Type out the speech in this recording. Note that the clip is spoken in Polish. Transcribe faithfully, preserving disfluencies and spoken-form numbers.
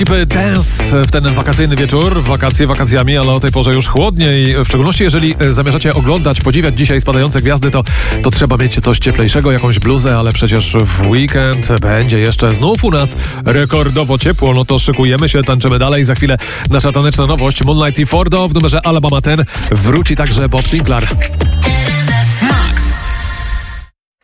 Dance w ten wakacyjny wieczór, wakacje wakacjami, ale o tej porze już chłodniej. W szczególności jeżeli zamierzacie oglądać, podziwiać dzisiaj spadające gwiazdy, to, to trzeba mieć coś cieplejszego, jakąś bluzę, ale przecież w weekend będzie jeszcze znów u nas rekordowo ciepło. No to szykujemy się, tańczymy dalej. Za chwilę nasza taneczna nowość Moonlight i Fordo w numerze Alabama ten wróci także Bob Sinclair.